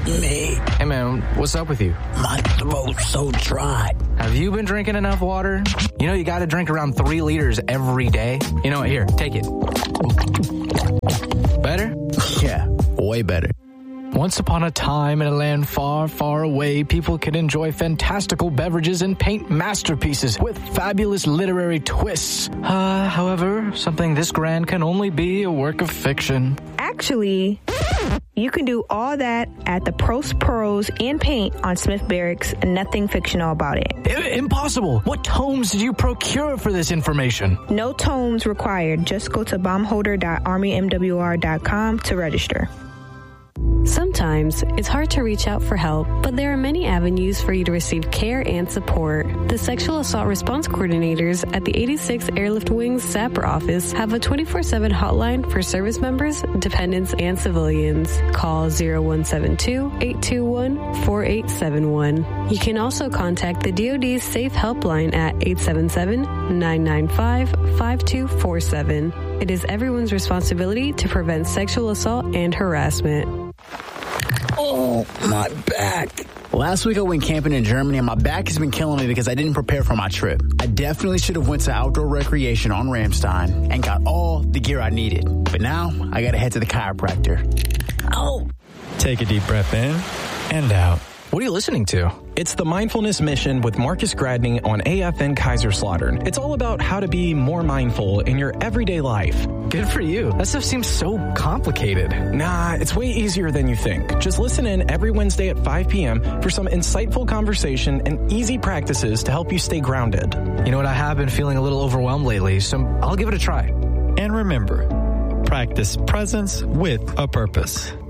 me. Hey, man, what's up with you? My throat's so dry. Have you been drinking enough water? You know, you got to drink around 3 liters every day. You know what? Here, take it. Better? Yeah, way better. Once upon a time in a land far, far away, people could enjoy fantastical beverages and paint masterpieces with fabulous literary twists. However, something this grand can only be a work of fiction. Actually, you can do all that at the Prose Prose and Paint on Smith Barracks, and nothing fictional about it. Impossible! What tomes did you procure for this information? No tomes required. Just go to bombholder.armymwr.com to register. Sometimes it's hard to reach out for help, but there are many avenues for you to receive care and support. The Sexual Assault Response Coordinators at the 86th Airlift Wings SAPR office have a 24/7 hotline for service members, dependents, and civilians. Call 0172-821-4871. You can also contact the DoD's Safe Helpline at 877-995-5247. It is everyone's responsibility to prevent sexual assault and harassment. Oh, my back. Last week I went camping in Germany and my back has been killing me because I didn't prepare for my trip. I definitely should have went to outdoor recreation on Ramstein and got all the gear I needed. But now I gotta head to the chiropractor. Oh. Take a deep breath in and out. What are you listening to? It's the Mindfulness Mission with Marcus Gradney on AFN Kaiserslautern. It's all about how to be more mindful in your everyday life. Good for you. That stuff seems so complicated. Nah, it's way easier than you think. Just listen in every Wednesday at 5 p.m. for some insightful conversation and easy practices to help you stay grounded. You know what? I have been feeling a little overwhelmed lately, so I'll give it a try. And remember, practice presence with a purpose.